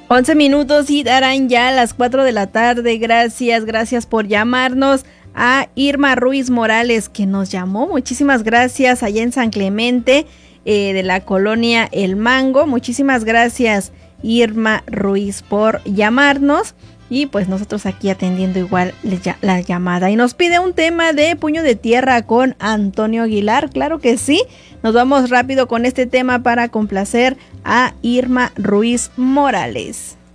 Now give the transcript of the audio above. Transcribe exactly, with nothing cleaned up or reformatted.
once minutos y darán ya las cuatro de la tarde. Gracias, gracias por llamarnos. A Irma Ruiz Morales, que nos llamó. Muchísimas gracias allá en San Clemente, eh, de la colonia El Mango. Muchísimas gracias, Irma Ruiz, por llamarnos. Y pues nosotros aquí atendiendo igual la llamada. Y nos pide un tema de Puño de Tierra con Antonio Aguilar. Claro que sí. Nos vamos rápido con este tema para complacer a Irma Ruiz Morales.